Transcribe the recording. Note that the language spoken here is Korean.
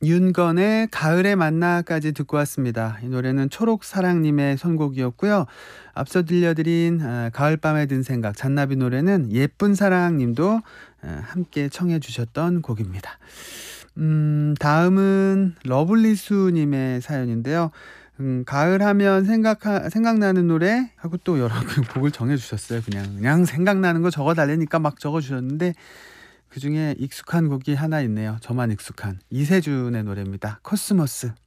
윤건의 가을에 만나까지 듣고 왔습니다. 이 노래는 초록사랑님의 선곡이었고요. 앞서 들려드린 가을밤에 든 생각 잔나비 노래는 예쁜 사랑님도 함께 청해 주셨던 곡입니다. 다음은 러블리수님의 사연인데요. 가을 하면 생각나는 노래 하고 또 여러 곡을 정해 주셨어요. 그냥 생각나는 거 적어 달라니까 막 적어 주셨는데 그중에 익숙한 곡이 하나 있네요. 저만 익숙한 이세준의 노래입니다. 코스모스.